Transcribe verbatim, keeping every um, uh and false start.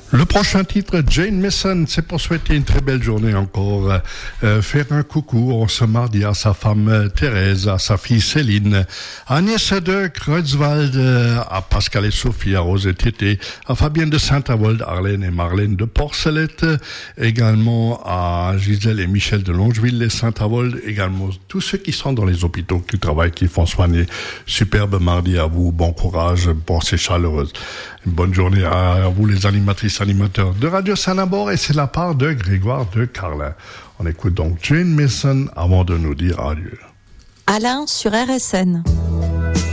Le prochain titre, Jane Mason, c'est pour souhaiter une très belle journée encore. Euh, faire un coucou ce mardi à sa femme Thérèse, à sa fille Céline, à Agnès de Kreuzwald, à Pascal et Sophie, à Rose et Tété, à Fabienne de Saint-Avold, Arlène et Marlène de Porcelette, également à Gisèle et Michel de Longeville et Saint-Avold, également tous ceux qui sont dans les hôpitaux, qui travaillent, qui font soigner. Superbe mardi à vous, bon courage, pensée chaleureuse. Une bonne journée à vous les animatrices, animateurs de Radio Saint-Nabord, et c'est la part de Grégoire de Carlin. On écoute donc Jane Mason avant de nous dire adieu. Alain sur R S N.